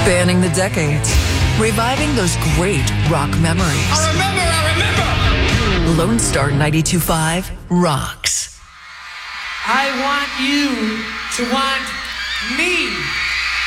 Spanning the decades, reviving those great rock memories. I remember! Lone Star 92.5 rocks. I want you to want me.